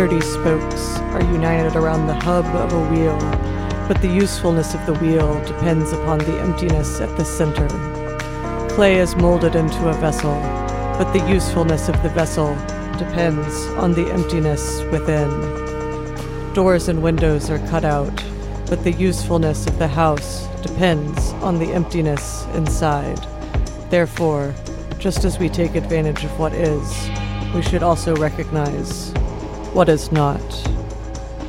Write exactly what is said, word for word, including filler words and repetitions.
thirty spokes are united around the hub of a wheel, but the usefulness of the wheel depends upon the emptiness at the center. Clay is molded into a vessel, but the usefulness of the vessel depends on the emptiness within. Doors and windows are cut out, but the usefulness of the house depends on the emptiness inside. Therefore, just as we take advantage of what is, we should also recognize what is not.